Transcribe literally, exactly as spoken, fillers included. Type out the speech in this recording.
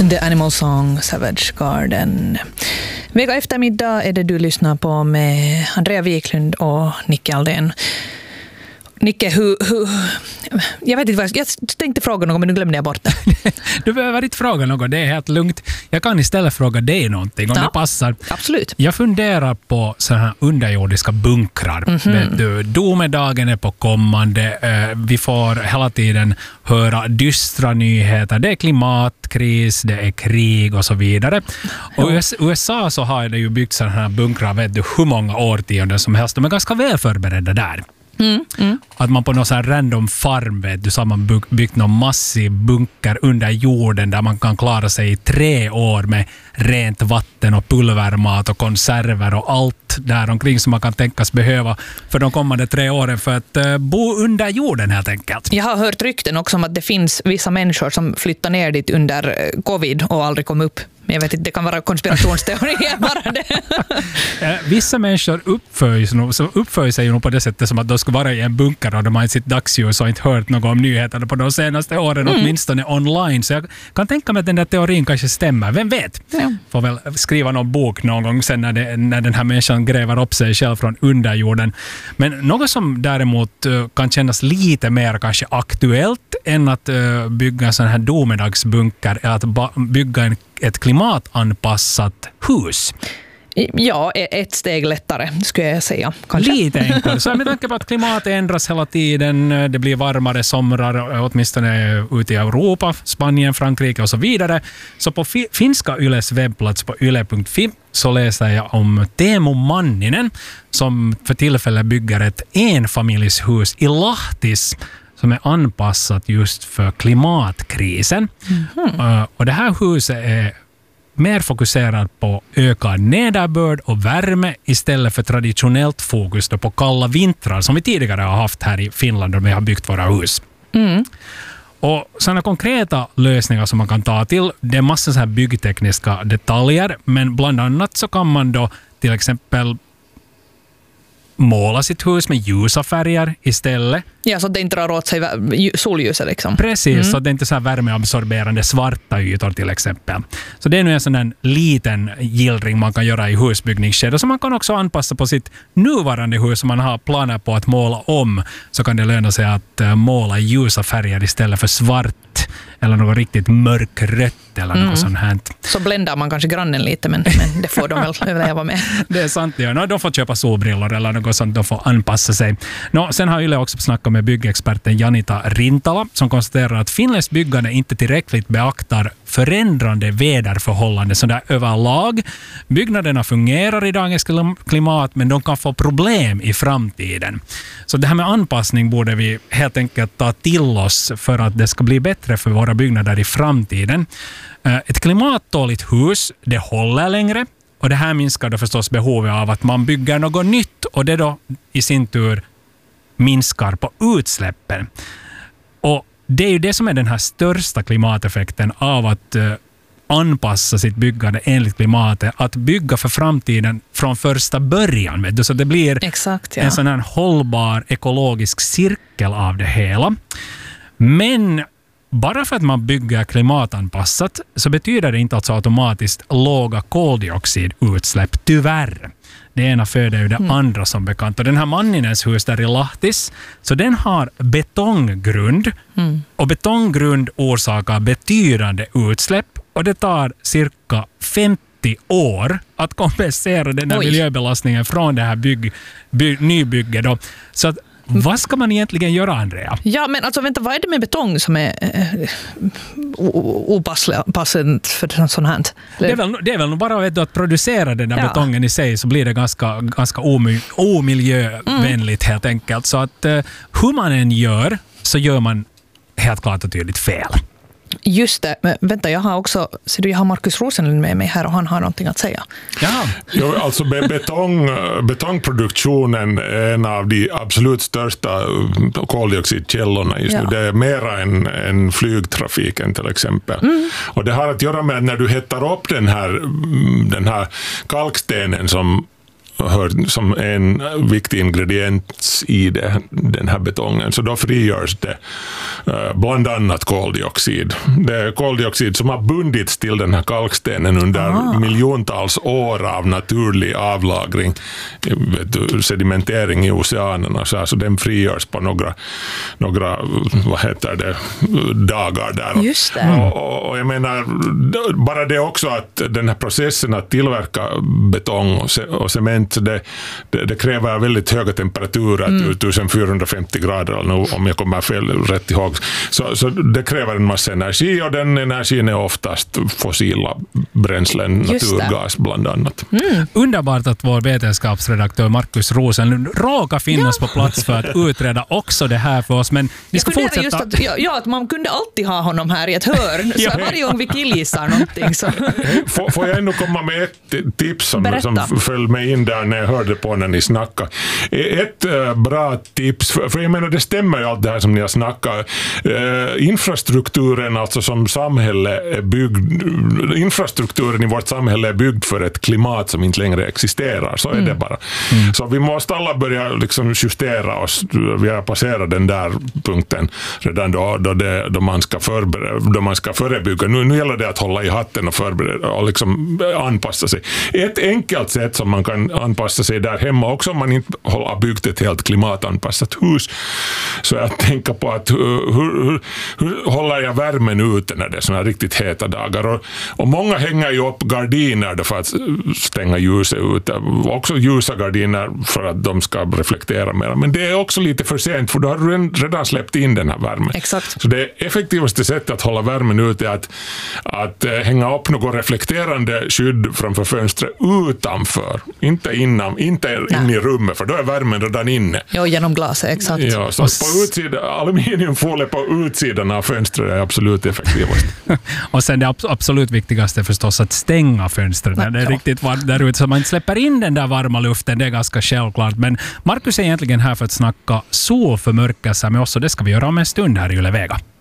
The Animal Song, Savage Garden. Vecka eftermiddag är det du lyssnar på med Andrea Wiklund och Nicke Aldén. Nicke, hur, hur, jag vet inte vad jag, jag tänkte fråga något men nu glömde jag bort det. Du behöver inte fråga något, det är helt lugnt. Jag kan istället fråga dig någonting om ja, det passar. Absolut. Jag funderar på sådana här underjordiska bunkrar. Mm-hmm. Du, domedagen är på kommande. Vi får hela tiden höra dystra nyheter. Det är klimatkris, det är krig och så vidare. Och i U S A så har det ju byggt sådana här bunkrar, vet du, hur många årtionden som helst. De är ganska väl förberedda där. Mm, mm. Att man på någon sån här random farm, vet du, så har man byggt någon massiv bunker under jorden där man kan klara sig i tre år med rent vatten och pulvermat och konserver och allt där omkring som man kan tänkas behöva för de kommande tre åren för att uh, bo under jorden helt enkelt. Jag har hört rykten också om att det finns vissa människor som flyttar ner dit under covid och aldrig kom upp. Men jag vet inte, det kan vara konspirationsteorier bara det. Vissa människor uppför, så uppför sig ju på det sättet som att de ska vara i en bunker och de har inte sitt dagsljus och inte hört något om nyheterna på de senaste åren, mm. åtminstone online. Så jag kan tänka mig att den där teorin kanske stämmer. Vem vet? Ja. Får väl skriva någon bok någon gång sen när, det, när den här människan gräver upp sig själv från underjorden. Men något som däremot uh, kan kännas lite mer kanske aktuellt än att uh, bygga en sån här domedagsbunker är att ba- bygga en ett klimatanpassat hus. Ja, ett steg lättare skulle jag säga. Kanske. Lite enklare. Så med tanke på att klimatet ändras hela tiden, det blir varmare somrar, åtminstone ute i Europa, Spanien, Frankrike och så vidare. Så på fi- finska Yles webbplats på yle punkt fi så läser jag om Teemu Manninen som för tillfället bygger ett enfamiljshus i Lahtis som är anpassat just för klimatkrisen. Mm-hmm. Uh, och det här huset är mer fokuserat på ökad nederbörd och värme istället för traditionellt fokus på kalla vintrar som vi tidigare har haft här i Finland då vi har byggt våra hus. Mm. Och sådana konkreta lösningar som man kan ta till, det är massor så här byggtekniska detaljer, men bland annat så kan man då till exempel måla sitt hus med ljusa färger istället. Ja, så att det inte drar åt sig solljuset liksom. Precis, mm. så att det inte är så här värmeabsorberande svarta ytor till exempel. Så det är nu en sån här liten gillring man kan göra i husbyggningsskedet. Så man kan också anpassa på sitt nuvarande hus om man har planer på att måla om. Så kan det löna sig att måla ljusa färger istället för svart eller något riktigt mörkrött eller mm. något sånt här. Så bländar man kanske grannen lite, men, men det får de väl överleva med. Det är sant, ja. No, de får köpa solbrillor eller något sånt, de får anpassa sig. No, sen har Yle också snackat med byggexperten Janita Rintala som konstaterar att finländskt byggande inte tillräckligt beaktar förändrande väderförhållanden så där överlag. Byggnaderna fungerar i dagens klimat men de kan få problem i framtiden. Så det här med anpassning borde vi helt enkelt ta till oss för att det ska bli bättre för våra byggnader i framtiden. Ett klimattåligt hus, det håller längre och det här minskar då förstås behovet av att man bygger något nytt och det då i sin tur minskar på utsläppen. Och det är ju det som är den här största klimateffekten av att uh, anpassa sitt byggande enligt klimatet. Att bygga för framtiden från första början. Vet du? Så det blir Exakt, ja. en sån här hållbar ekologisk cirkel av det hela. Men bara för att man bygger klimatanpassat så betyder det inte alltså automatiskt låga koldioxidutsläpp, tyvärr. Det ena föder ju det mm. andra som bekant. Och den här Manninens hus där i Lahtis, så den har betonggrund. Mm. Och betonggrund orsakar betydande utsläpp. Och det tar cirka femtio år att kompensera den här Oj. miljöbelastningen från det här bygg, bygg, nybygget. Då. Så att vad ska man egentligen göra, Andrea? Ja, men alltså vänta, vad är det med betong som är äh, opassligt för sånt här? Det är väl, det är väl bara vet du, att producera den där ja. betongen i sig så blir det ganska, ganska omy, omiljövänligt mm. helt enkelt. Så att uh, hur man än gör så gör man helt klart och tydligt fel. Just det, men vänta, jag har också så jag har Markus Rosenlund med mig här och han har någonting att säga. Ja, jo, alltså betong, betongproduktionen är en av de absolut största koldioxidkällorna just nu. Ja. Det är mera än, än flygtrafiken till exempel. Mm. Och det har att göra med när du hettar upp den här, den här kalkstenen som hör som en viktig ingrediens i det, den här betongen. Så då frigörs det bland annat koldioxid. Det är koldioxid som har bundits till den här kalkstenen under ah. miljontals år av naturlig avlagring, vet du, sedimentering i oceanerna. Så alltså den frigörs på några, några vad heter det, dagar där. Just det. Och, och jag menar, bara det också att den här processen att tillverka betong och, ce- och cement, det, det, det kräver väldigt höga temperaturer, mm. fjortonhundrafemtio grader om jag kommer fel rätt ihåg. Så, så det kräver en massa energi, och den energin är oftast fossila bränslen, naturgas bland annat. Mm. Underbart att vår vetenskapsredaktör Markus Rosenlund råkar finnas ja. på plats för att utreda också det här för oss. Men vi ska fortsätta. Just att, ja, ja, att man kunde alltid ha honom här i ett hörn. Så varje gång vi killgissar någonting. Så. Får, får jag ändå komma med ett tips som, som föll mig in där när jag hörde på när ni snackade. Ett äh, bra tips, för, för jag menar det stämmer ju allt det här som ni har snackat. Äh, infrastrukturen alltså som samhälle är byggd, infrastrukturen i vårt samhälle är byggd för ett klimat som inte längre existerar. Så är mm. det bara. Mm. Så vi måste alla börja liksom justera oss. Vi har passerat den där punkten redan då, då, det, då, man, ska förbereda, då man ska förebygga. Nu, nu gäller det att hålla i hatten och förbereda och liksom anpassa sig. Ett enkelt sätt som man kan anpassa sig där hemma också om man inte har byggt ett helt klimatanpassat hus, så att tänka på att hur, hur, hur håller jag värmen ute när det är såna riktigt heta dagar. Och, och många hänger ju upp gardiner då för att stänga ljuset ute. Också ljusa gardiner för att de ska reflektera mer. Men det är också lite för sent, för då har du redan släppt in den här värmen. Exakt. Så det effektivaste sättet att hålla värmen ute är att, att hänga upp något reflekterande skydd framför fönstret utanför. Inte innan, inte in i rummet, för då är värmen redan inne. Ja, genom glaset, exakt. Ja, så på utsidan, aluminiumfolie på utsidan av fönstret är absolut effektivast. Och sen det absolut viktigaste förstås att stänga fönstren när det är riktigt varmt där ute, så man inte släpper in den där varma luften, det är ganska självklart. Men Markus är egentligen här för att snacka solförmörkelse med oss, och det ska vi göra om en stund här i Yle Vega.